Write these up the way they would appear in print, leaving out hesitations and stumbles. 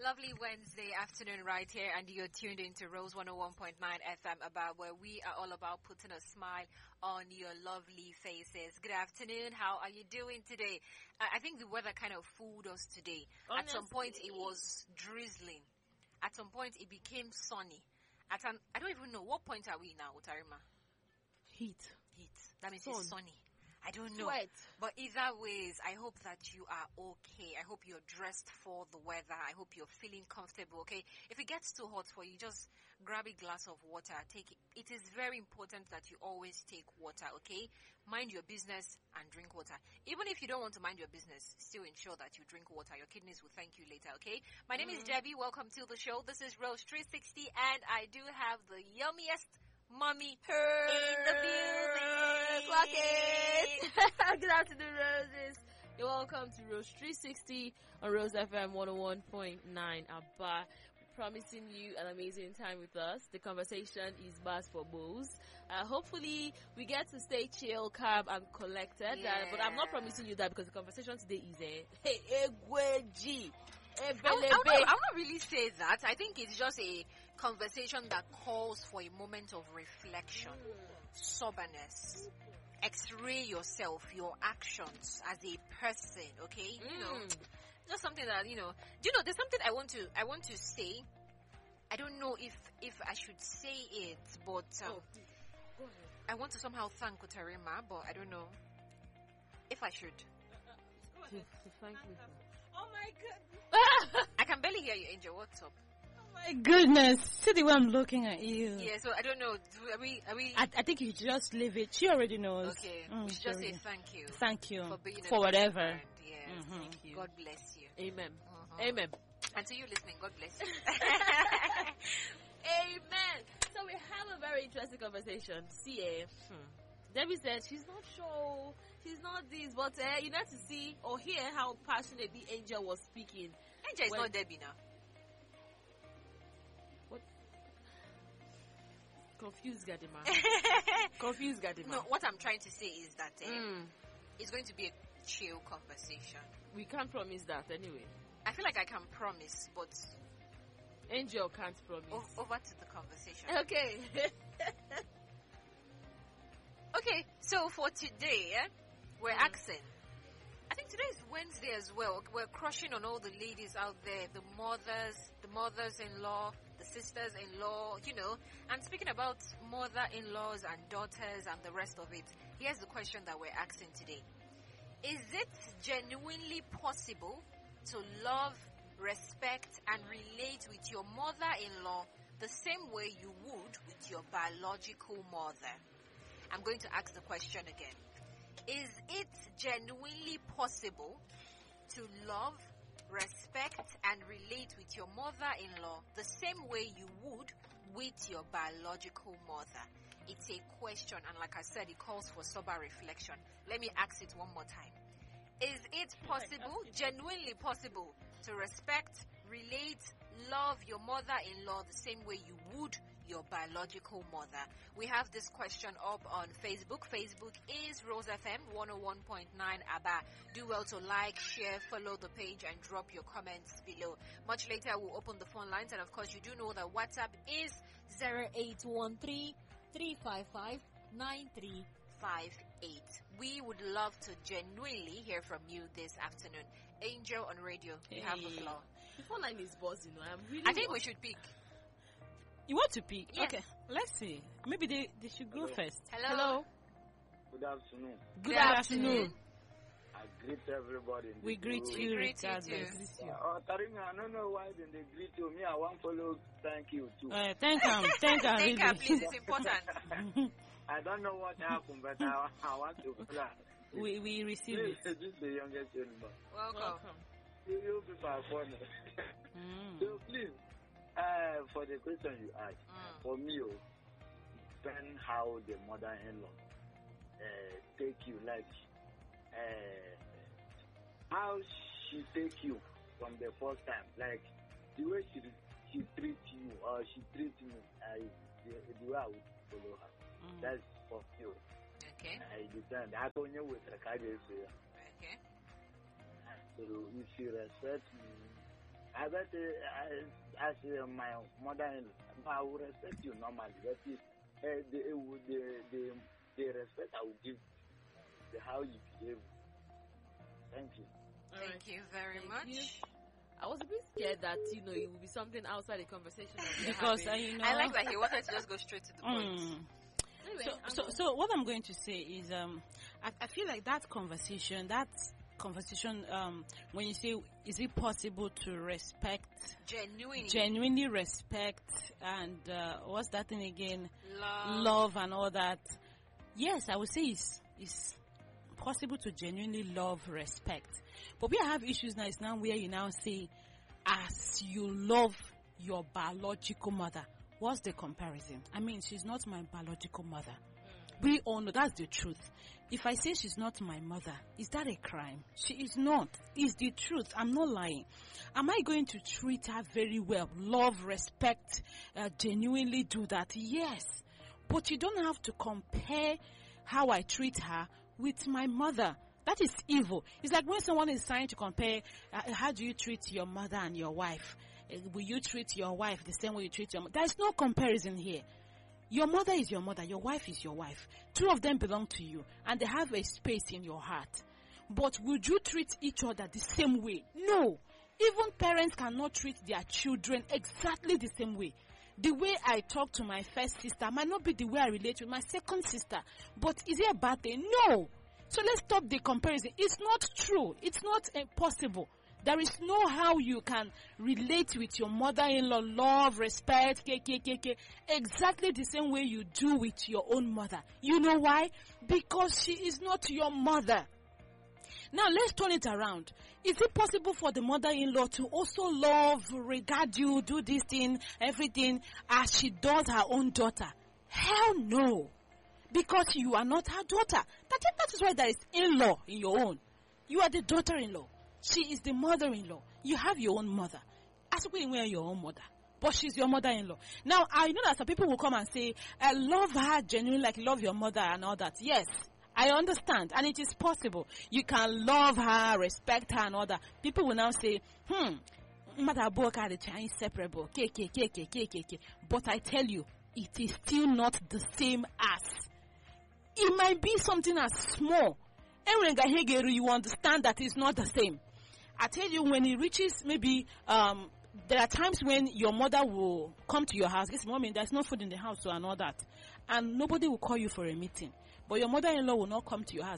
Lovely Wednesday afternoon right here, and you're tuned into Rose 101.9 FM, about where we are all about putting a smile on your lovely faces. Good afternoon. How are you doing today? I think the weather kind of fooled us today. Honestly. At some point, it was drizzling. At some point, it became sunny. I don't even know. What point are we now, Utarima? Heat. That means it's sunny. I don't know. Sweat. But either ways, I hope that you are okay. I hope you're dressed for the weather. I hope you're feeling comfortable, okay? If it gets too hot for you, just grab a glass of water. Take it. It is very important that you always take water, okay? Mind your business and drink water. Even if you don't want to mind your business, still ensure that you drink water. Your kidneys will thank you later, okay? My name is Debbie. Welcome to the show. This is Rose 360, and I do have the yummiest mommy in the building. Clock it. Good afternoon, Roses. You're welcome to Rose 360 on Rose FM 101.9 Abba. Promising you an amazing time with us. The conversation is best for both. Hopefully, we get to stay chill, calm, and collected. Yeah. But I'm not promising you that because the conversation today is Egweji. I will not really say that. I think it's just a conversation that calls for a moment of reflection, soberness. X-ray yourself, your actions as a person, okay? You know, just something that, you know. Do you know, there's something I want to say. I don't know if I should say it, but Go ahead. I want to somehow thank Utarima, but I don't know if I should. To thank me. Oh my goodness. I can barely hear you, Angel. What's up? Oh my goodness. See the way I'm looking at you. Yeah, so I don't know. Are we? I think you just leave it. She already knows. Okay. We should just say thank you. Thank you For being for a whatever. friend. Yes. Thank you. God bless you. Amen. Uh-huh. Amen. And to you listening, God bless you. Amen. So we have a very interesting conversation. See, Debbie said she's not sure, she's not this, but you need to see or hear how passionately Angel was speaking. Angel is not Debbie now. What? Confused Gadima. Confused Gadima. No, what I'm trying to say is that it's going to be a chill conversation. We can't promise that anyway. I feel like I can promise, but Angel can't promise. over to the conversation. Okay. Okay, so for today, we're asking. I think today is Wednesday as well. We're crushing on all the ladies out there, the mothers-in-law, the sisters-in-law, you know. And speaking about mother-in-laws and daughters and the rest of it, here's the question that we're asking today. Is it genuinely possible to love, respect, and relate with your mother-in-law the same way you would with your biological mother? I'm going to ask the question again. Is it genuinely possible to love, respect, and relate with your mother-in-law the same way you would with your biological mother? It's a question, and like I said, it calls for sober reflection. Let me ask it one more time. Is it possible, genuinely possible, to respect, relate, love your mother-in-law the same way you would your biological mother? We have this question up on Facebook. Facebook is Rose FM 101.9 Abba. Do well to like, share, follow the page, and drop your comments below. Much later, we'll open the phone lines, and of course, you do know that WhatsApp is 0813 355 9358. We would love to genuinely hear from you this afternoon. Angel on radio, you have the floor. The phone line is buzzing. I think we should pick. You want to pick? Yes. Okay, let's see. Maybe they should go first. Hello. Good afternoon. Good afternoon. I greet everybody. In We this greet room. you. We greet you regardless. too. Greet you. Tarina, I don't know why then they greet you. Me, I want follow. Thank you too. Thank you. Think really. please, it's important. I don't know what happened, but I want to follow. we receive Please, it. this is the youngest anymore. Welcome. You people are funny. So please, for the question you asked, for me, depend how the mother-in-law take you, like how she take you from the first time, like the way she treats you or she treats me, the way I would follow her. That's for you. Okay. I depend. I don't know what I can say. Okay. So if she respects me I bet as my mother-in-law, I will respect you normally. That is, the respect I will give the how you behave. Thank you. Thank you very much. You. I was a bit scared that it will be something outside the conversation that we're Because having. I like that he wanted to just go straight to the point. Anyway, So what I'm going to say is, I feel like that conversation, when you say, is it possible to respect, genuinely respect, and what's that thing again? Love and all that. Yes, I would say it's possible to genuinely love, respect. But we have issues now. It's now where you now say, as you love your biological mother. What's the comparison? I mean, she's not my biological mother. We all know that's the truth. If I say she's not my mother, is that a crime? She is not. It's the truth. I'm not lying. Am I going to treat her very well? Love, respect, genuinely do that? Yes. But you don't have to compare how I treat her with my mother. That is evil. It's like when someone is trying to compare, how do you treat your mother and your wife? Will you treat your wife the same way you treat your mother? There is no comparison here. Your mother is your mother. Your wife is your wife. Two of them belong to you, and they have a space in your heart. But would you treat each other the same way? No. Even parents cannot treat their children exactly the same way. The way I talk to my first sister might not be the way I relate with my second sister. But is it a bad thing? No. So let's stop the comparison. It's not true. It's not possible. There is no how you can relate with your mother-in-law, love, respect, exactly the same way you do with your own mother. You know why? Because she is not your mother. Now let's turn it around. Is it possible for the mother-in-law to also love, regard you, do this thing, everything, as she does her own daughter? Hell no. Because you are not her daughter. That is why there is in-law in your own. You are the daughter-in-law. She is the mother-in-law. You have your own mother. As we are your own mother. But she's your mother-in-law. Now, I know that some people will come and say, I love her genuinely like love your mother and all that. Yes, I understand. And it is possible. You can love her, respect her and all that. People will now say, mother book are the Chinese separable. But I tell you, it is still not the same as. It might be something as small. And you understand that it's not the same. I tell you, when it reaches maybe, there are times when your mother will come to your house. This moment, there's no food in the house and all that. And nobody will call you for a meeting. But your mother-in-law will not come to your house.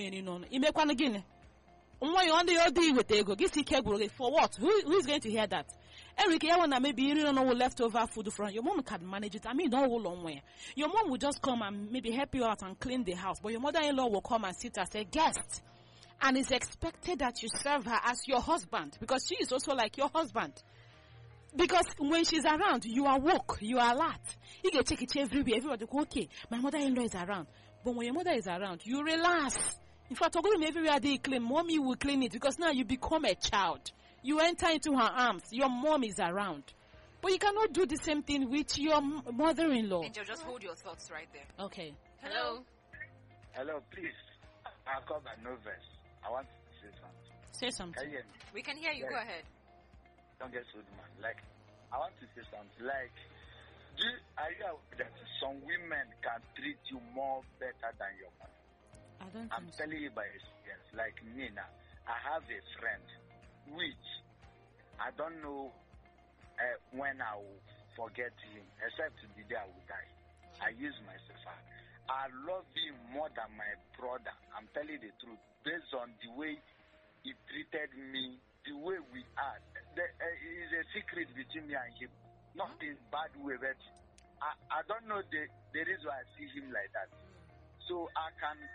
For what? Who is going to hear that? Eric, maybe you don't know leftover food from your mom can manage it. I mean, don't go long way. Your mom will just come and maybe help you out and clean the house. But your mother-in-law will come and sit as a guest. And it's expected that you serve her as your husband. Because she is also like your husband. Because when she's around, you are woke, you are alert. You can take it everywhere. Everybody go, okay, my mother-in-law is around. But when your mother is around, you relax. In fact, everywhere they clean, mommy will clean it. Because now you become a child. You enter into her arms. Your mom is around. But you cannot do the same thing with your mother-in-law. Angel, just hold your thoughts right there. Okay. Hello. Hello, please. I'll call by no verse. I want to say something. Say something. Can you hear me? We can hear you. Yes. Go ahead. Don't get so man. Like, I want to say something. Like, are you aware that some women can treat you more better than your mother? I'm telling you by experience. Like me now, I have a friend which I don't know when I will forget him, except the day I will die. I use myself. I love him more than my brother. I'm telling you the truth. Based on the way he treated me, the way we are. There is a secret between me and him. Not in bad way, but I don't know the reason why I see him like that. So I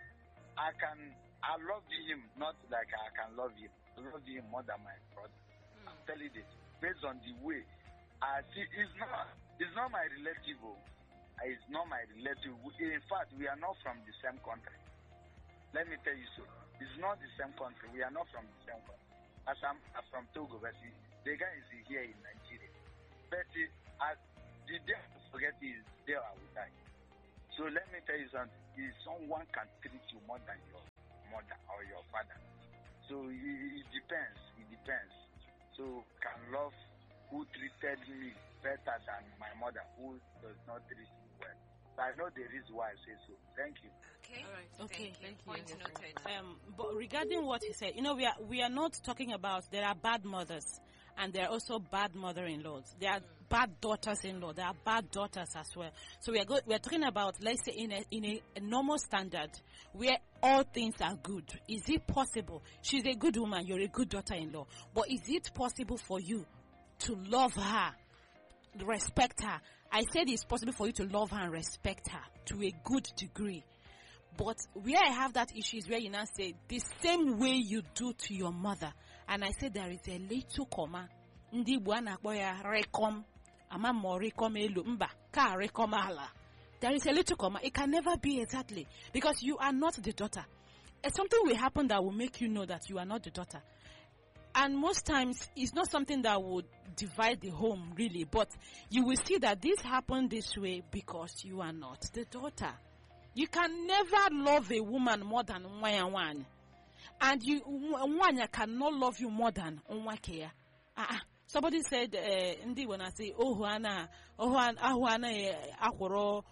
love him, not like I can love him. I love him more than my brother. I'm telling you this. Based on the way I see, it's not my relative. It's not my relative. In fact, we are not from the same country. Let me tell you so. It's not the same country. We are not from the same country. As I'm from Togo, but the guy is here in Nigeria. But the day I forget is there I will die. So let me tell you something. If someone can treat you more than your mother or your father, so it depends. It depends. so can love who treated me better than my mother, who does not treat me well. So I know the reason why I say so. Thank you. Okay. All right. Okay. Thank you. Point noted. But regarding what he said, we are not talking about there are bad mothers and there are also bad mother-in-laws. There are bad daughters-in-law. There are bad daughters as well. So we are talking about, let's say, in a normal standard where all things are good. Is it possible? She's a good woman. You're a good daughter-in-law. But is it possible for you to love her, respect her? I said it's possible for you to love her and respect her to a good degree. But where I have that issue is where you now say, the same way you do to your mother. And I said there is a little comma. Ndi buana boya rekom. Ama mo rekom elu. Mba. Ka rekom ala. There is a little comma. It can never be exactly. Because you are not the daughter. Something will happen that will make you know that you are not the daughter. And most times, it's not something that would divide the home, really. But you will see that this happened this way because you are not the daughter. You can never love a woman more than one. And one cannot love you more than one. Somebody said, Ndi when I say, Ahuana, Akworo,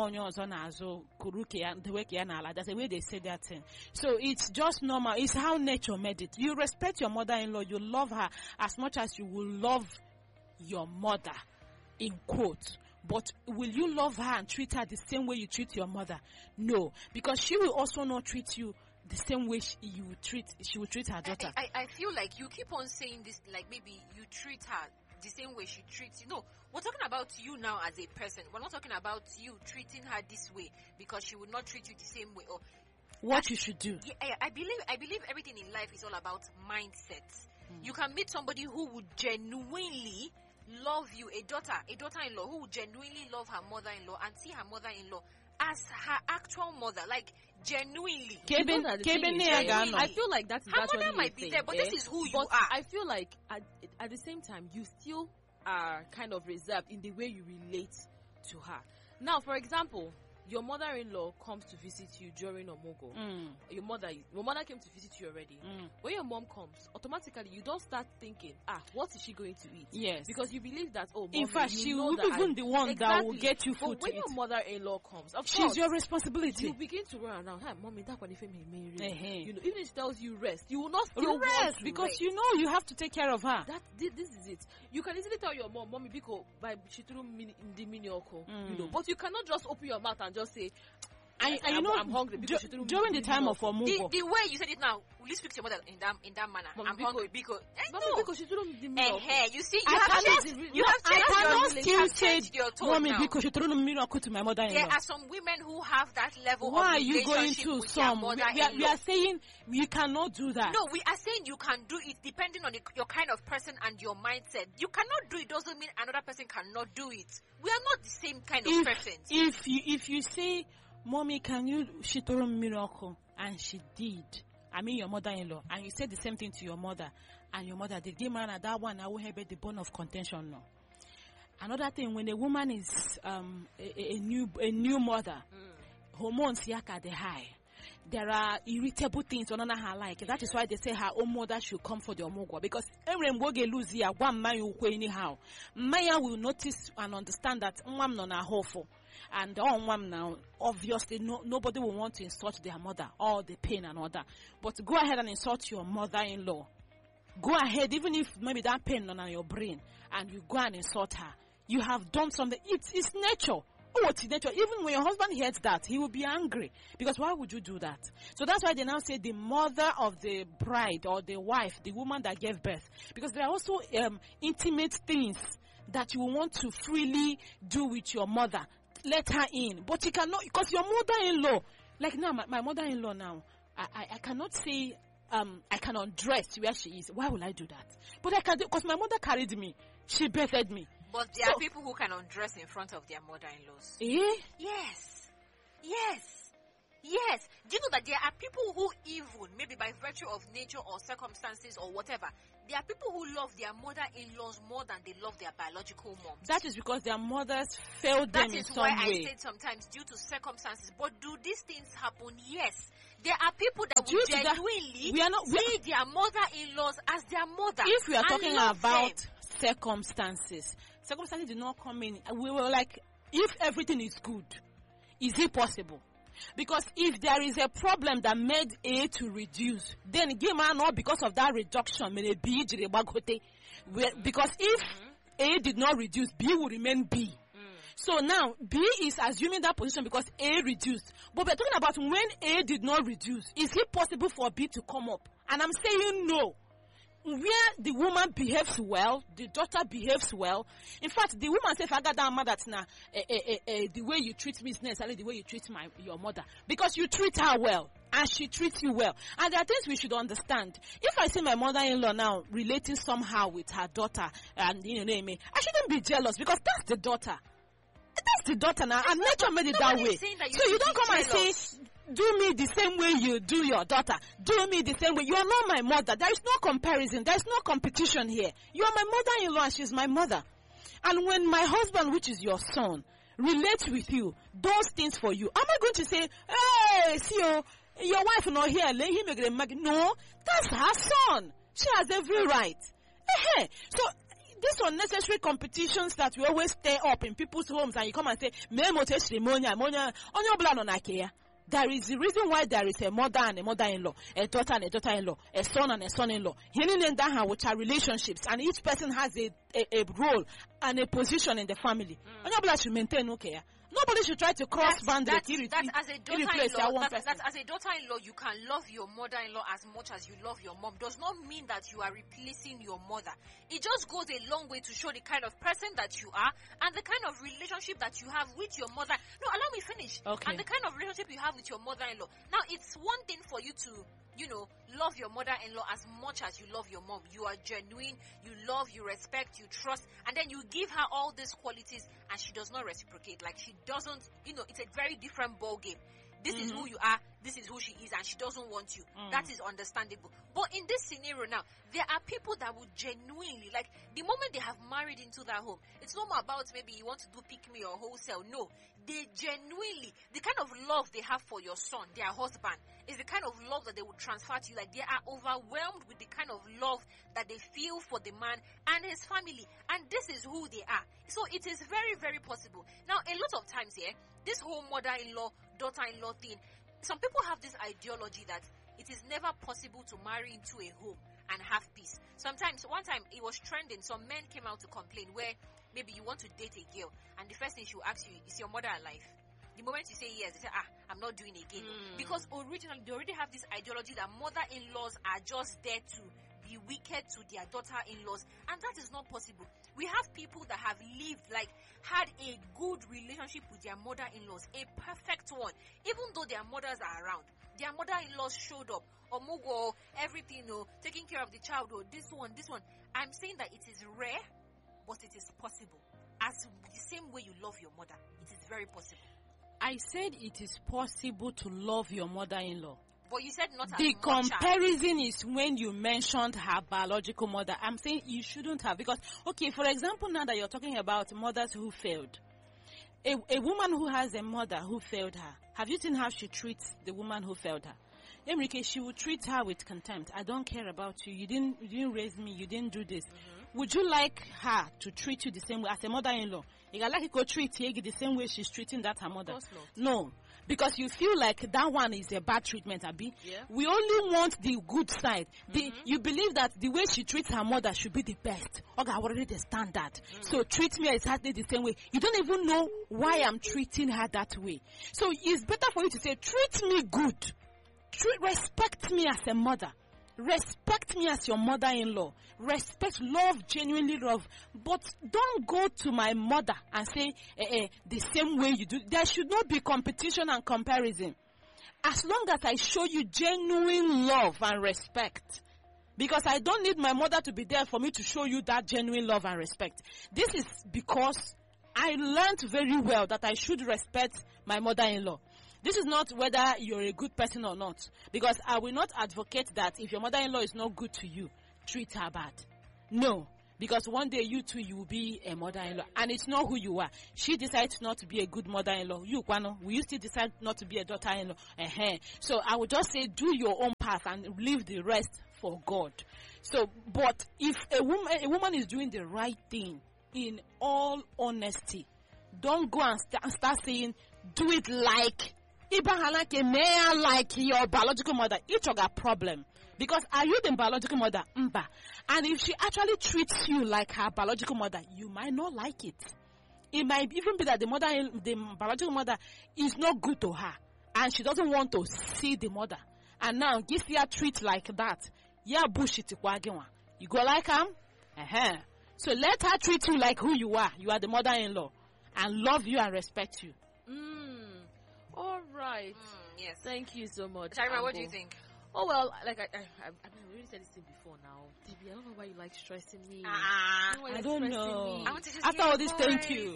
that's the way they say that thing. So it's just normal. It's how nature made it. You respect your mother-in-law. You love her as much as you will love your mother, in quote. But will you love her and treat her the same way you treat your mother? No, because she will also not treat you the same way she will treat her daughter. I feel like you keep on saying this, like maybe you treat her the same way she treats you. No, we're talking about you now as a person. We're not talking about you treating her this way because she would not treat you the same way. Or what you should do. Yeah, I believe everything in life is all about mindset. You can meet somebody who would genuinely love you, a daughter-in-law who would genuinely love her mother-in-law and see her mother-in-law as her actual mother, like genuinely. I feel like that is her mother might be there, but this is who you are. I feel like at the same time you still are kind of reserved in the way you relate to her. Now, for example, your mother-in-law comes to visit you during Omogo. Your mother came to visit you already. When your mom comes, automatically you don't start thinking, what is she going to eat? Yes. Because you believe that, in fact, she will even the one that will get you food. But when your mother-in-law comes, of she's course, your responsibility. You begin to run around. Hey, mommy, that one if I'm married. You know, even if she tells you rest, you will not still rest because rest. You know you have to take care of her. This is it. You can easily tell your mom, mommy, because by she threw the mini oko, you know, but you cannot just open your mouth and just say, you know, I'm hungry because during the time of Omugo. The way you said it now, will you speak to your mother in that manner? Mommy, I'm hungry because because she threw me you see, you have changed your tone. Mommy, because she threw me to my mother-in-law. There are some women who have that level Why of relationship are you going to with some? Their mother-in-law. We are saying you cannot do that. No, we are saying you can do it depending on your kind of person and your mindset. You cannot do it doesn't mean another person cannot do it. We are not the same kind of persons. If you say, Mommy, can you shitoro miracle? And she did. I mean your mother-in-law. And you said the same thing to your mother. And your mother did. Give man that one, I will have the bone of contention now. Another thing, when a woman is a new mother, hormones yaka the high. There are irritable things on her like. That is why they say her own mother should come for the omugwa. Because every mboge lose here, one man will anyhow. Maya will notice and understand that one non are hopeful. And on one now, obviously, nobody will want to insult their mother, all the pain and all that. But go ahead and insult your mother-in-law. Go ahead, even if maybe that pain on your brain, and you go and insult her. You have done something. It's nature. Oh, it's nature. Even when your husband hears that, he will be angry. Because why would you do that? So that's why they now say the mother of the bride or the wife, the woman that gave birth. Because there are also intimate things that you want to freely do with your mother. Let her in. But you cannot, because your mother-in-law, like now, my mother-in-law now, I cannot say, I can undress where she is. Why will I do that? But I can do, because my mother carried me. She birthed me. But there are people who can undress in front of their mother-in-laws. Eh? Yes. Yes. Do you know that there are people who even, maybe by virtue of nature or circumstances or whatever, there are people who love their mother-in-laws more than they love their biological moms. That is because their mothers failed them in some way. That is why I said sometimes due to circumstances. But do these things happen? Yes. There are people that will genuinely see their mother-in-laws as their mother. If we are talking about circumstances did not come in. We were like, if everything is good, is it possible? Because if there is a problem that made A to reduce, then not because of that reduction, because if A did not reduce, B will remain B. So now B is assuming that position because A reduced. But we're talking about when A did not reduce. Is it possible for B to come up? And I'm saying no. Where the woman behaves well, the daughter behaves well. In fact, the woman says, "I got that mother now. The way you treat me is necessarily the way you treat your mother, because you treat her well and she treats you well." And there are things we should understand. If I see my mother-in-law now relating somehow with her daughter, and I shouldn't be jealous because that's the daughter. That's the daughter now, and nature made it that way. So you don't come and say, do me the same way you do your daughter. Do me the same way. You are not my mother. There is no comparison. There is no competition here. You are my mother-in-law and she's my mother. And when my husband, which is your son, relates with you, does things for you, am I going to say, hey, see your wife not here, let him make it? No, that's her son. She has every right. So these unnecessary competitions that we always stir up in people's homes, and you come and say, there is a reason why there is a mother and a mother-in-law, a daughter and a daughter-in-law, a son and a son-in-law. Which are relationships, and each person has a role and a position in the family. Should maintain Nobody should try to cross boundaries. That's as a daughter-in-law, you can love your mother-in-law as much as you love your mom. Does not mean that you are replacing your mother. It just goes a long way to show the kind of person that you are and the kind of relationship that you have with your mother. No, allow me finish. Okay. And the kind of relationship you have with your mother-in-law. Now, it's one thing for you to, love your mother-in-law as much as you love your mom. You are genuine, you love, you respect, you trust, and then you give her all these qualities and she does not reciprocate. Like she doesn't, it's a very different ball game. This is who you are, this is who she is, and she doesn't want you. That is understandable. But in this scenario now, there are people that would genuinely, like the moment they have married into that home, it's not more about maybe you want to do pick me or wholesale. No, they genuinely, the kind of love they have for your son, their husband, is the kind of love that they would transfer to you. Like they are overwhelmed with the kind of love that they feel for the man and his family. And this is who they are. So it is very, very possible. Now, a lot of times here, this whole mother-in-law, daughter-in-law thing, some people have this ideology that it is never possible to marry into a home and have peace. Sometimes, one time it was trending, some men came out to complain where maybe you want to date a girl and the first thing she will ask you, is your mother alive? The moment you say yes, they say, I'm not doing it again. Because originally they already have this ideology that mother-in-laws are just there to be wicked to their daughter-in-laws, and that is not possible. We have people that have lived, had a good relationship with their mother-in-laws, a perfect one, even though their mothers are around. Their mother-in-laws showed up, omugo, everything, taking care of the child, this one. I'm saying that it is rare, but it is possible. As the same way you love your mother, it is very possible. I said it is possible to love your mother-in-law. But you said not as the comparison is when you mentioned her biological mother. I'm saying you shouldn't have. Because, okay, for example, now that you're talking about mothers who failed. A woman who has a mother who failed her. Have you seen how she treats the woman who failed her? Enrique, she will treat her with contempt. I don't care about you. You didn't raise me. You didn't do this. Would you like her to treat you the same way as a mother-in-law? You like to treat Yegi the same way she's treating that her mother? Of course not. No. Because you feel like that one is a bad treatment, Abi. Yeah. We only want the good side. You believe that the way she treats her mother should be the best. Okay, already the standard. So treat me exactly the same way. You don't even know why I'm treating her that way. So it's better for you to say, treat me good. Respect me as a mother. Respect me as your mother-in-law. Respect, love, genuinely love. But don't go to my mother and say the same way you do. There should not be competition and comparison. As long as I show you genuine love and respect. Because I don't need my mother to be there for me to show you that genuine love and respect. This is because I learned very well that I should respect my mother-in-law. This is not whether you're a good person or not. Because I will not advocate that if your mother-in-law is not good to you, treat her bad. No. Because one day you too, you will be a mother-in-law. And it's not who you are. She decides not to be a good mother-in-law. You, Kwano, will you still decide not to be a daughter-in-law? So I would just say do your own path and leave the rest for God. So, but if a woman is doing the right thing, in all honesty, don't go and start saying, do it like your biological mother. Each of got problem. Because are you the biological mother? Mba. And if she actually treats you like her biological mother, you might not like it. It might even be that the biological mother is not good to her. And she doesn't want to see the mother. And now, give her treat like that. Yeah, bullshit. You go like him? So let her treat you like who you are. You are the mother-in-law. And love you and respect you. All right. Yes. Thank you so much. Sharima, what do you think? Oh, well, like I already said this thing before now. Debbie, I don't know why you like stressing me. I don't know. I want to just after all this, thank you.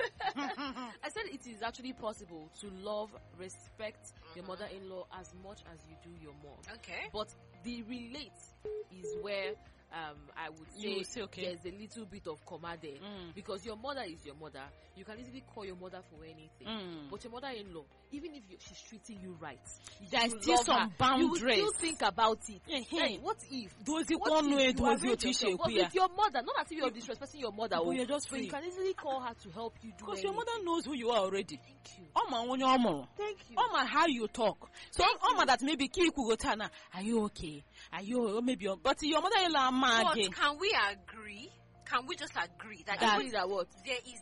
I said it is actually possible to love, respect your mother-in-law as much as you do your mom. Okay. But the relate is where I would say there's a little bit of comma there. Because your mother is your mother. You can easily call your mother for anything. But your mother-in-law, even if she's treating you right, there's still some boundaries. You will still think about it. Hey, what if? But with your mother, not as if you're disrespecting your mother. But you're just free. But you can easily call her to help you do because your mother knows who you are already. Thank you. Thank you. How you talk. So that maybe Kikugotana, are you okay? Are you maybe? But your mother-in-law, but can we agree? Can we just agree that what? There is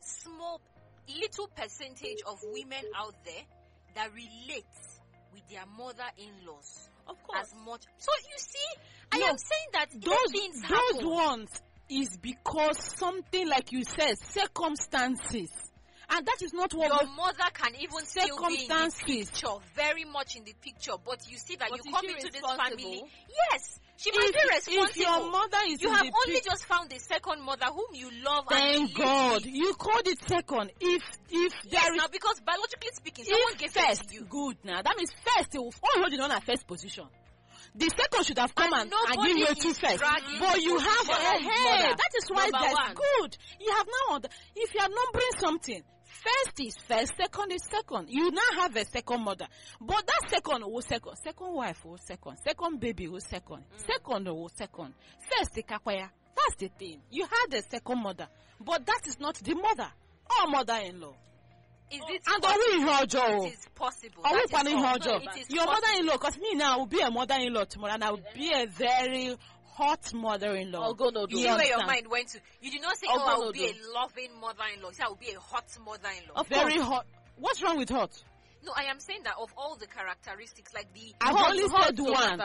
a little percentage of women out there that relates with their mother-in-laws? Of course. As much. So you see, I am saying that those ones is because something like you said, circumstances. And that is not what your mother can even still be in the picture, very much in the picture. But you see that you come into this family. Yes, she must be responsible. If your mother is you have only just found a second mother whom you love. Thank God, you called it second. If there is now, because biologically speaking, someone gave first to you. Good now. That means first. All holding on at first position. The second should have come and give you two first. But you have that is why that's good. You have now. If you are numbering something. First is first, second is second. You now have a second mother. But that second was second. Second wife was second. Second baby was second. Second was second. First the kakwaya. That's the thing. You had a second mother. But that is not the mother or mother-in-law. Is it possible? It is possible. Your mother-in-law, because me now, I will be a mother-in-law tomorrow and I will be a very hot mother-in-law. You see where your mind went to. You did not say, I will be a loving mother-in-law. You said I will be a hot mother-in-law. Very hot. What's wrong with hot? No, I am saying that of all the characteristics, like the I've only said one.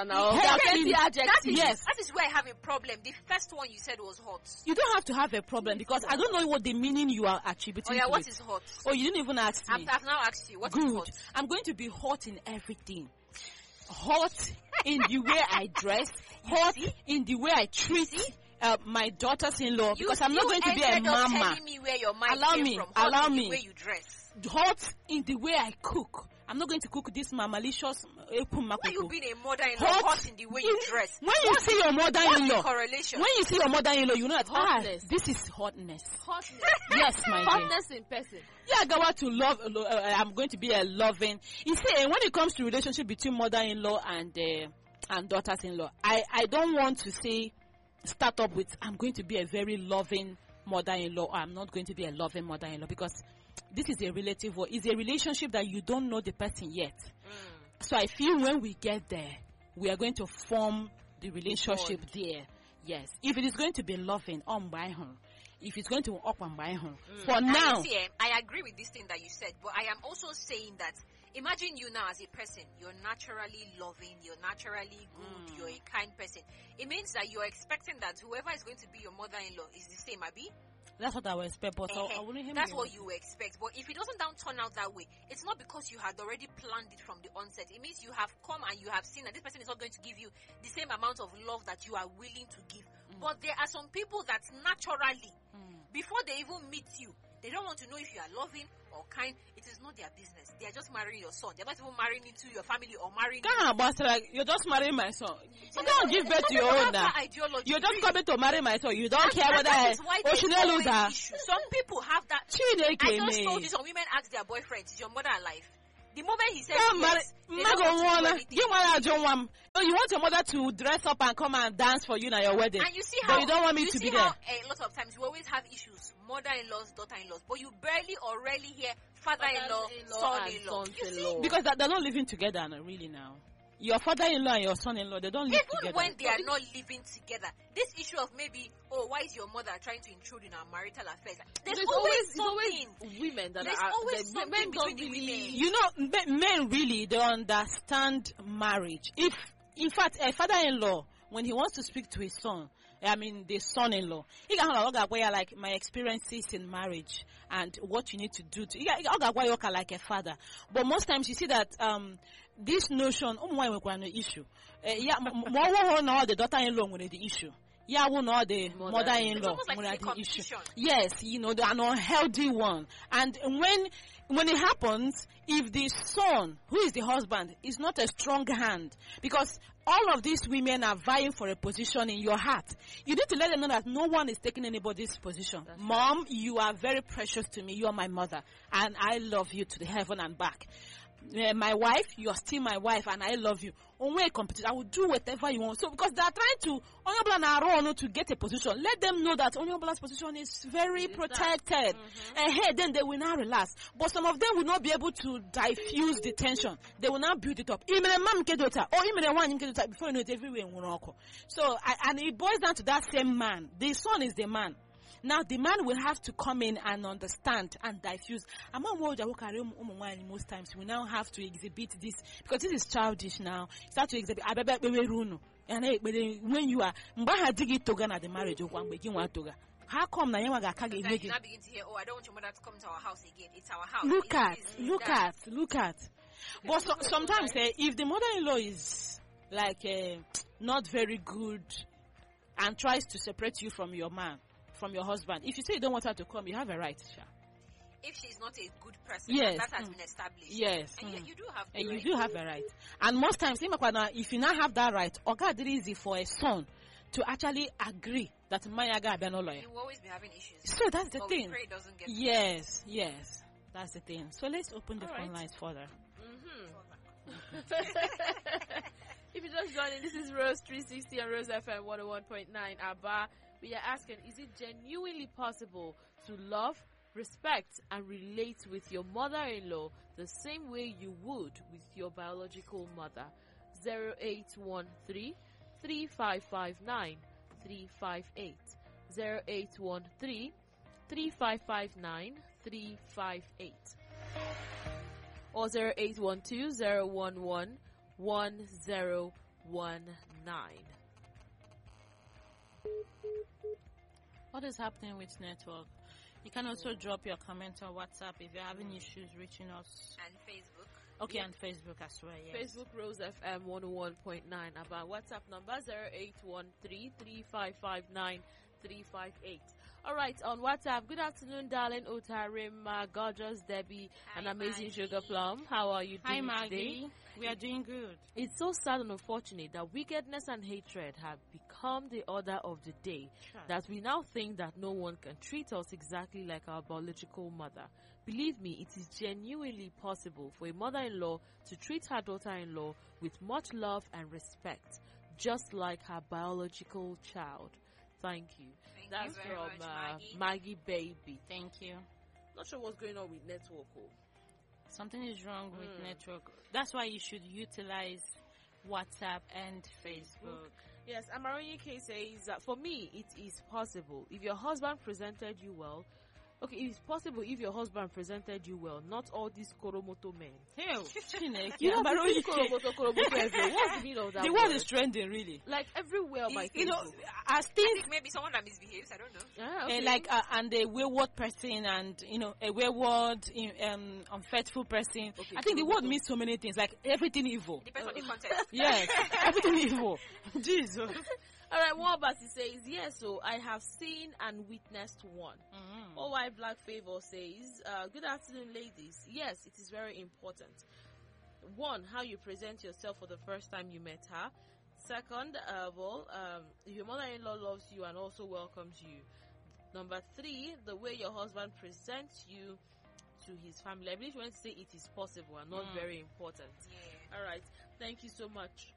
That is where I have a problem. The first one you said was hot. You don't have to have a problem because I don't know what the meaning you are attributing to what is hot? Oh, you didn't even ask me. I've now asked you. What is hot? I'm going to be hot in everything. Hot in the way I dress, hot in the way I treat my daughters-in-law, because I'm not going to be a mama. Telling me where your mind allow me. The way you dress. Hot in the way I cook. I'm not going to cook this malicious Why you being a mother-in-law hot in the way you dress? When you see your mother-in-law, correlation? When you see your mother-in-law, you know that this is hotness. Yes, my dear. Hotness in person. Yeah, I want to love. I'm going to be a loving. You see, when it comes to relationship between mother-in-law and daughters-in-law, I don't want to say start up with I'm going to be a very loving mother-in-law or I'm not going to be a loving mother-in-law, because this is a relative word. It's a relationship that you don't know the person yet. So I feel when we get there, we are going to form the relationship there. Yes. If it is going to be loving, by her. If it's going to up and by her. For now. I agree with this thing that you said, but I am also saying that imagine you now as a person, you're naturally loving, you're naturally good, you're a kind person. It means that you're expecting that whoever is going to be your mother-in-law is the same, Abi? That's what I would expect, but I wouldn't. That's what you expect. But if it doesn't turn out that way, it's not because you had already planned it from the onset. It means you have come and you have seen that this person is not going to give you the same amount of love that you are willing to give. But there are some people that naturally, before they even meet you, they don't want to know if you are loving or kind, it is not their business. They are just marrying your son. They're not even marrying into your family or marrying but like, you're just marrying my son. So don't give birth to your own now. You're just coming to marry my son. You don't care whether some people have that. I just told you some women ask their boyfriends, is your mother alive? The moment he says yes, you want your mother to dress up and come and dance for you at your wedding. And you see how, but you don't want me to be there. A lot of times we always have issues, mother-in-laws, daughter-in-laws, but you barely or rarely hear father-in-law, son-in-law. Because they're not living together really now. Your father-in-law and your son-in-law, they don't live together. Even when they are not living together, this issue of maybe, why is your mother trying to intrude in our marital affairs? There's always women that there's are always something between the women. You know, men really, they understand marriage. If, in fact, a father-in-law, when he wants to speak to his son, the son-in-law, he can have like my experiences in marriage and what you need to do to like a father. But most times you see that this notion issue. The daughter-in-law with the issue. The mother-in-law like the issue. Yes, the an unhealthy one. And when it happens, if the son, who is the husband, is not a strong hand, because all of these women are vying for a position in your heart, you need to let them know that no one is taking anybody's position. That's Mom, right. You are very precious to me. You are my mother, and I love you to the heaven and back. My wife, you are still my wife, and I love you. I will do whatever you want. So because they are trying to get a position, let them know that Onyobola's position is very protected. And then they will now relax. But some of them will not be able to diffuse the tension. They will now build it up. Before you know it, everywhere. So and it boils down to that same man. The son is the man. Now the man will have to come in and understand and diffuse. Most times we now have to exhibit this because this is childish now. Start to exhibit. And when you are the marriage, how come now you begin to hear, I don't want your mother to come to our house again. It's our house. Look at. But sometimes if the mother-in-law is like not very good and tries to separate you from your man, from your husband, if you say you don't want her to come, you have a right, Sha. If she's not a good person, yes. that has been established. Yes. And you do have the and right. You do have a right. And most times, if you now have that right, it's easy for a son to actually agree that Mayaga be no lawyer. You will always be having issues. So that's the thing. We pray it doesn't get yes. That's the thing. So let's open the phone lines further. If you just joined in, this is Rose 360 and Rose FM 101.9 Abba. We are asking, is it genuinely possible to love, respect, and relate with your mother-in-law the same way you would with your biological mother? 0813 3559 358. 0813 3559 358. Or 0812 011 1019. What is happening with network? You can also drop your comment on WhatsApp if you're having issues reaching us. And Facebook. Okay, and Facebook as well, yes. Facebook Rose FM 101.9. About WhatsApp number 0813 3559 358. All right, on WhatsApp. Good afternoon, darling Otarima, gorgeous Debbie, and amazing Maggie. Sugar Plum. How are you doing? Hi, Maggie. Today? We are doing good. It's so sad and unfortunate that wickedness and hatred have become the order of the day. Sure. That we now think that no one can treat us exactly like our biological mother. Believe me, it is genuinely possible for a mother-in-law to treat her daughter-in-law with much love and respect, just like her biological child. Thank you. That's you very from much, Maggie Baby. Thank you. Not sure what's going on with network. Something is wrong with network. That's why you should utilize WhatsApp and Facebook. Yes, Amaronye K says that for me, it is possible. If your husband presented you well, okay, it's possible if your husband presented you well, not all these Koromoto men. Hell, you know, Koromoto everywhere. What's the meaning of that? The word is trending, really. Like everywhere on my you know, Facebook. as things maybe someone that misbehaves, I don't know. Yeah, okay. And a wayward person, and a wayward, unfaithful person. Okay, I think the word means so many things, like everything evil. Depends on the context. Yes, everything evil. Jesus. All right, Wabasi says, yes, so I have seen and witnessed one. OY Black Favor says, good afternoon, ladies. Yes, it is very important. One, how you present yourself for the first time you met her. Second, if your mother-in-law loves you and also welcomes you. Number 3, the way your husband presents you to his family. I believe you want to say it is possible and not very important. Yeah. All right. Thank you so much,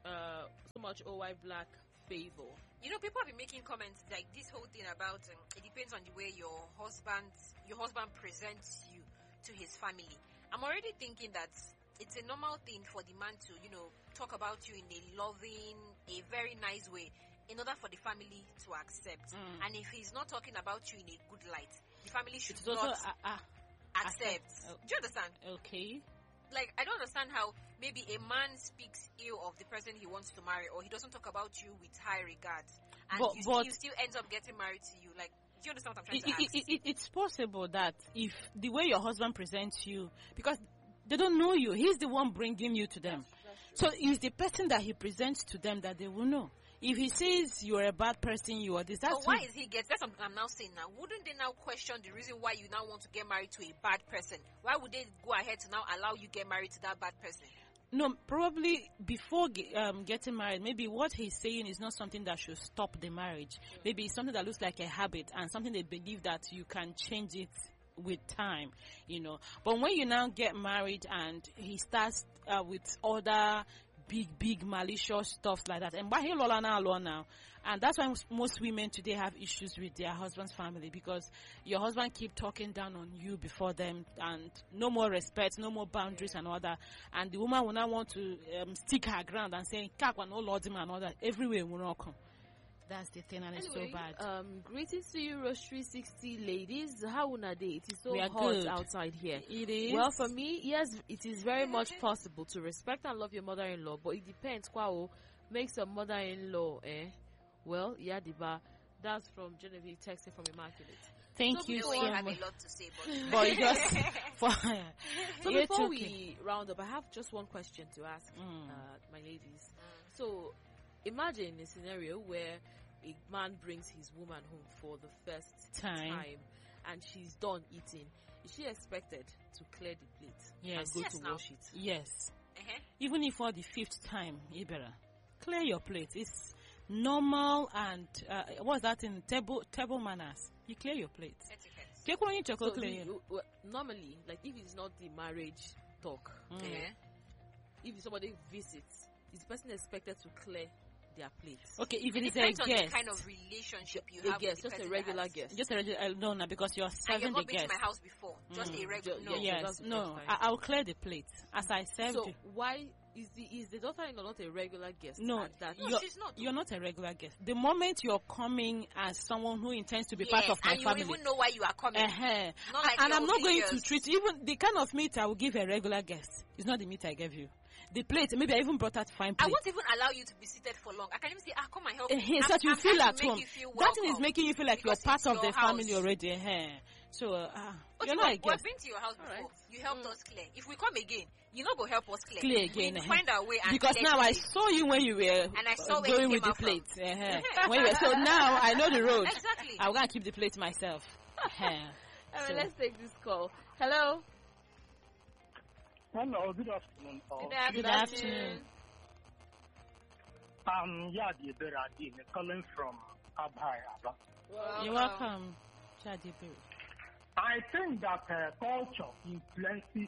OY Black Favor. You know, people have been making comments like this whole thing about it depends on the way your husband presents you to his family. I'm already thinking that it's a normal thing for the man to, talk about you in a loving, a very nice way in order for the family to accept. And if he's not talking about you in a good light, the family should not accept. Do you understand? Okay. Like, I don't understand how maybe a man speaks ill of the person he wants to marry, or he doesn't talk about you with high regard, and you still end up getting married to you. Like, do you understand what I'm trying to ask? It's possible that if the way your husband presents you, because they don't know you, he's the one bringing you to them. So it's the person that he presents to them that they will know. If he says you're a bad person, you are this. That's why is he gets? That's what I'm now saying. Now, wouldn't they now question the reason why you now want to get married to a bad person? Why would they go ahead to now allow you get married to that bad person? No, probably before getting married, maybe what he's saying is not something that should stop the marriage. Maybe it's something that looks like a habit and something they believe that you can change it with time, But when you now get married and he starts with other big malicious stuff like that, and now, and that's why most women today have issues with their husband's family, because your husband keep talking down on you before them, and no more respect, no more boundaries and all that, and the woman will now want to stick her ground and say "Kakwa no lord him" and all that. Everywhere will not come. That's the thing, and it's so bad. Greetings to you, Rose 360 ladies. How una day? It is so hot good outside here. It is. Well, for me, yes, it is very much possible to respect and love your mother-in-law, but it depends. Kwao makes your mother-in-law, Well, yeah, Diba. That's from Genevieve, texting from Immaculate. Thank you so I have much. a lot to say, but just so before we round up, I have just one question to ask my ladies. So imagine a scenario where a man brings his woman home for the first time and she's done eating. Is she expected to clear the plate and go to wash it? Yes. Even if for the 5th time, Ibera, clear your plate. It's normal, and what's that in table manners? You clear your plate. Normally, like if it's not the marriage talk, if somebody visits, is the person expected to clear their plates? Okay, if it is depends a on guest, the kind of relationship you have guest, with the just a regular guest. Just a regular, no, because you're serving the guest. And you've not been to my house before, just a regular. No. Yes, no, I'll clear the plate as I served. So why is the daughter-in-law not a regular guest? No, she's not. You're not a regular guest. The moment you're coming as someone who intends to be part of my family, and you even know why you are coming. And I'm not going to treat even the kind of meat I will give a regular guest. It's not the meat I gave you. The plate, maybe I even brought that fine plate. I won't even allow you to be seated for long. I can even say, come and help me. So that you feel at home. That thing is making you feel like you're part of the family already. So, you're not a guest. We've been to your house before. Right. You helped us clear. If we come again, you're not going to help us clear. Clear again. We'll find our way. And because now I saw you when you were and I saw going with the plate. So now I know the road. Exactly. I'm going to keep the plate myself. Let's take this call. Hello. Hello, good afternoon. Good afternoon. Yadi Beradine, calling from Abhaya. You're welcome, Chadibu. I think that culture influences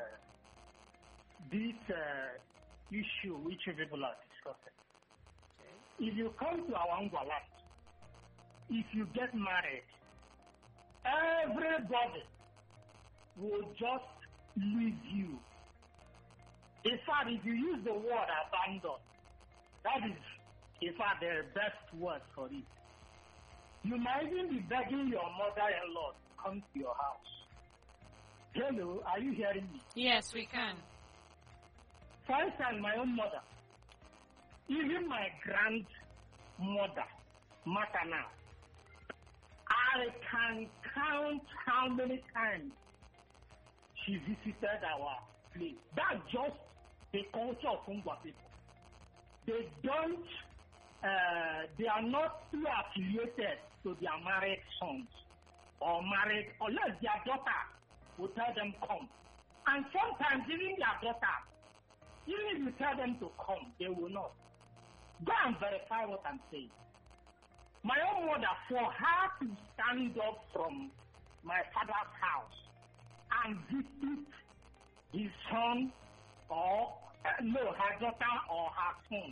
this issue which people are discussing. If you come to our Angwaland, if you get married, everybody will just leave you. In fact, if you use the word abandon, that is, in fact, the best word for it. You might even be begging your mother-in-law to come to your house. Hello, are you hearing me? Yes, we can. For instance, my own mother, even my grandmother, maternal, I can count how many times she visited our place. That's just the culture of Fungwa people. They don't they are not too affiliated to their married sons or married, unless their daughter will tell them come. And sometimes even their daughter, even if you tell them to come, they will not. Go and verify what I'm saying. My own mother, for her to stand up from my father's house and visit his son or, her daughter or her son,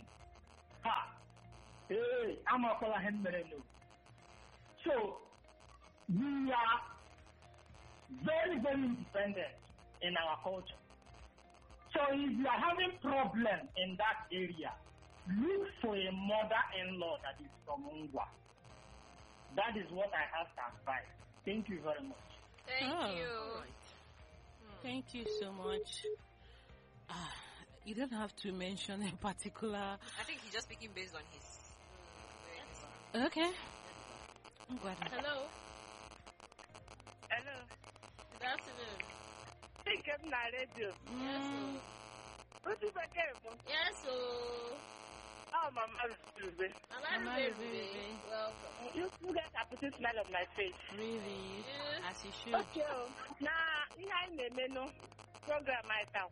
hey, I'm a call him no. So, we are very, very independent in our culture. So if you are having problem in that area, look for a mother-in-law that is from Ungwa. That is what I have to advise. Thank you very much. Thank you. Thank you so much. You don't have to mention a particular... I think he's just speaking based on his... Okay. Hello. Hello. Good afternoon. Think of my radio. Yes, What is that game? yes, Oh, Mama Ruby. Mama Ruby. Welcome. You guys are putting smile on my face. Really? Yes. As you should. Okay. Now, in the menu program, I can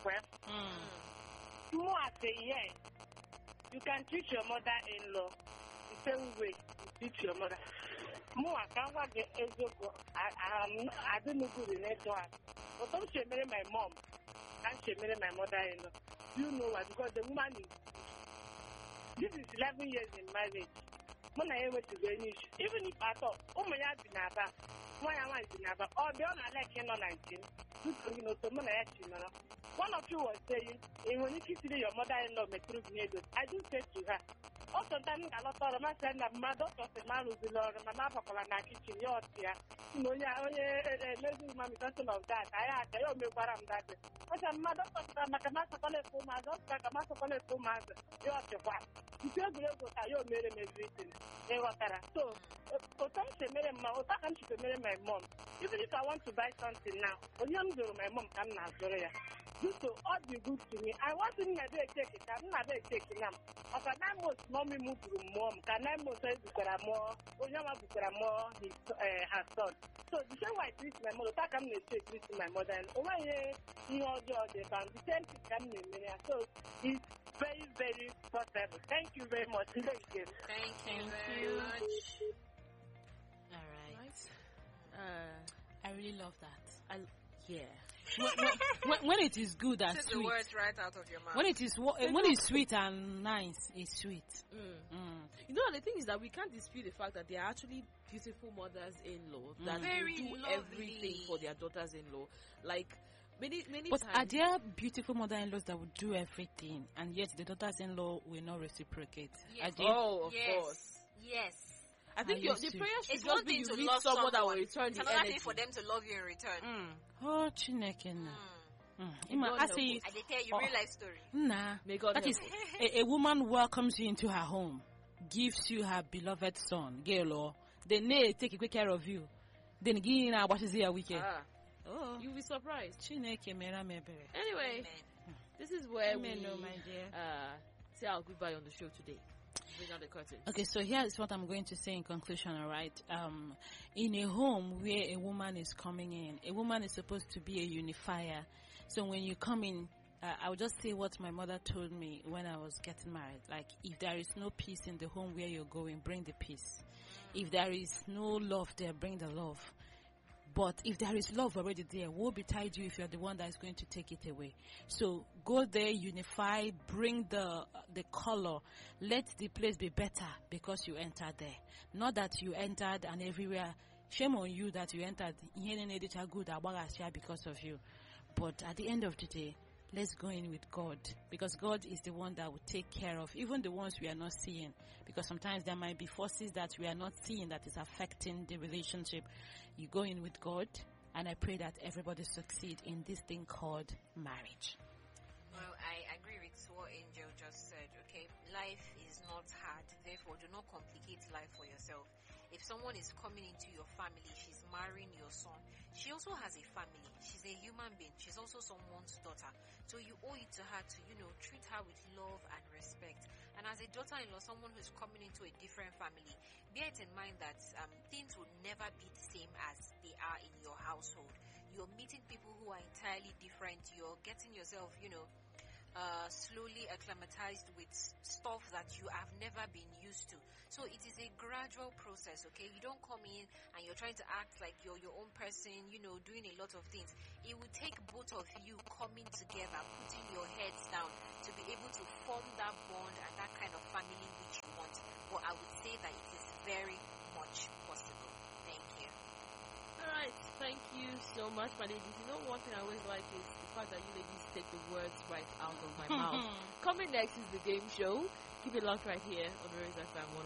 more say yes. You can treat your mother-in-law the same way you treat your mother. More, I can't work the I don't know good in it. But don't she marry my mom? And she marry my mother-in-law. You know what? Because the woman is. This is 11 years in marriage. When I went to the niche, even if I thought, oh my God, Binaba, why am I Binaba? Or the other like in 19, you know, someone actually. One of you was saying, when you see your mother-in-law, I do say to her, also, sometimes I lot of my friend, my daughter, the man who's the Lord, my mother, and I kitchen, your dear. You know, lady, mommy, something of that. I had to make what I'm that. I said, my daughter, my master, my daughter, my master, your wife. You feel good, you made him everything. So, potentially, marry my mom. Even if I want to buy something now, when I'm doing my mom, I'm not sorry. So, all be good to me. I want to never take it. I'm not taking them. Of a nine months, mommy moved to mom. Can I move to more? Onyama more his her son. So, the same way I treat my mother, I can treat my mother. And over here, you know, the same thing can be. So, it's very, very possible. Thank you very much. Thank you very much. All right. I really love that. Yeah. when it is good and Take sweet. the words right out of your mouth. When it's sweet and nice, it's sweet. You know, the thing is that we can't dispute the fact that they are actually beautiful mothers-in-law that Very do lovely. everything for their daughters-in-law. Like many But times. are there beautiful mother-in-laws that would do everything, and yet the daughters-in-law will not reciprocate? Yes. Are they? Oh, of Yes. course. Yes. I think the prayer should It's just one be thing you to meet love someone that will someone. return It's the another energy. thing for them to love you in return. Oh, Chineke na. God I help say, us. I did tell you real life story. nah. May God That help is, us. a woman welcomes you into her home, gives you her beloved son, girl, then they take good care of you. Then again, what is your weekend? Oh, You'll be surprised. Chineke mera mebere. Anyway, Amen. this is where we Amen, oh my dear. say our goodbye on the show today. Bring down the curtain. Okay, so here is what I'm going to say in conclusion, all right? In a home where a woman is coming in, a woman is supposed to be a unifier. So when you come in, I'll just say what my mother told me when I was getting married. Like, if there is no peace in the home where you're going, bring the peace. If there is no love there, bring the love. But if there is love already there, woe betide you if you're the one that is going to take it away. So go there, unify, bring the color. Let the place be better because you entered there. Not that you entered and everywhere. Shame on you that you entered good because of you. But at the end of the day, let's go in with God, because God is the one that will take care of even the ones we are not seeing, because sometimes there might be forces that we are not seeing that is affecting the relationship. You go in with God, and I pray that everybody succeed in this thing called marriage. Well, I agree with what Angel just said, okay? Life is not hard, therefore do not complicate life for yourself. If someone is coming into your family, she's marrying your son, she also has a family. She's a human being. She's also someone's daughter. So you owe it to her to, treat her with love and respect. And as a daughter-in-law, someone who's coming into a different family, bear it in mind that things will never be the same as they are in your household. You're meeting people who are entirely different. You're getting yourself, slowly acclimatized with stuff that you have never been used to. So it is a gradual process, okay? You don't come in and you're trying to act like you're your own person, doing a lot of things. It will take both of you coming together, putting your heads down to be able to form that bond and that kind of family which you want. But I would say that it is very much possible. Thank you. Alright, thank you so much, my ladies. One thing I always like is the fact that you ladies take the words right out of my mouth. Coming next is the game show. Keep it locked right here on Rose FM